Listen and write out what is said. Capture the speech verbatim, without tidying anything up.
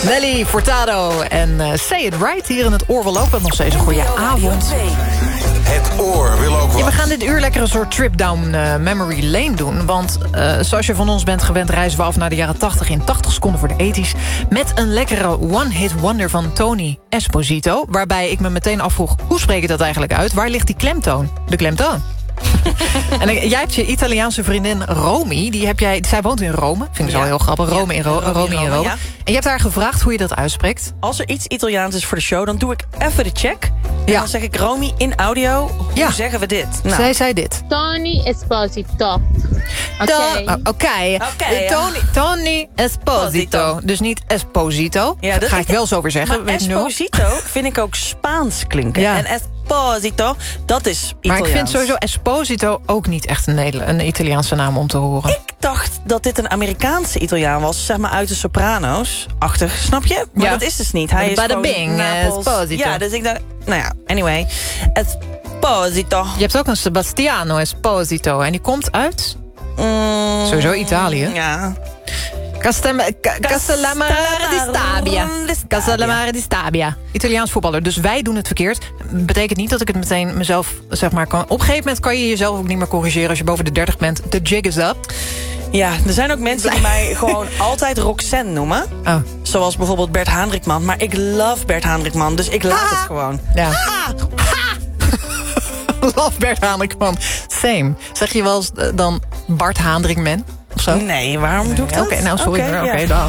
Nelly Furtado en uh, Say It Right hier in het oor. Wil ook wel nog steeds een goede avond. Het oor wil ook wel. Ja, we gaan dit uur lekker een soort trip down uh, memory lane doen. Want uh, zoals je van ons bent gewend, reizen we af naar de jaren tachtig... in tachtig seconden voor de ethisch. Met een lekkere one-hit wonder van Tony Esposito. Waarbij ik me meteen afvroeg, hoe spreek ik dat eigenlijk uit? Waar ligt die klemtoon? De klemtoon. En uh, jij hebt je Italiaanse vriendin Romy. Die heb jij, zij woont in Rome. Vind ik zo ja. heel grappig. Rome ja, in, Ro Rome, Rome in Rome. Rome. Ja. En je hebt haar gevraagd hoe je dat uitspreekt. Als er iets Italiaans is voor de show, dan doe ik even de check. En ja. dan zeg ik, Romy, in audio, hoe ja. zeggen we dit? Nou. Zij zei dit. Tony Esposito. Oké. Okay. Oké. Okay. Okay, Tony, Tony Esposito. Dus niet Esposito. Ja, dat ga ik wel zo weer zeggen. Maar Esposito vind ik ook Spaans klinken. Ja. En Esposito, dat is Italiaans. Maar ik vind sowieso Esposito ook niet echt een, Nederla- een Italiaanse naam om te horen. Ik dacht dat dit een Amerikaanse Italiaan was. Zeg maar uit de Sopranos-achtig. Snap je? Maar ja. dat is dus niet. Hij is Bada bing, Esposito. Ja, dus ik dacht... Nou ja, anyway. Esposito. Je hebt ook een Sebastiano Esposito. En die komt uit... Mm, sowieso Italië. Ja. Castem- Ca- Castellamare di Stabia. Castellamare di Stabia. Italiaans voetballer. Dus wij doen het verkeerd. Betekent niet dat ik het meteen mezelf zeg maar kan. Op een gegeven moment kan je jezelf ook niet meer corrigeren als je boven de dertig bent. The jig is up. Ja, er zijn ook mensen die mij gewoon altijd Roxanne noemen. Oh. Zoals bijvoorbeeld Bert Haandrikman. Maar ik love Bert Haandrikman, dus ik laat ha! het gewoon. Ja. Ha! Ha! Love Bert Haandrikman. Same. Zeg je wel eens uh, dan Bart Haandrikman? Of zo? Nee, waarom doe ik dat? Oké, okay, nou sorry. Okay, Oké, okay, ja. dag.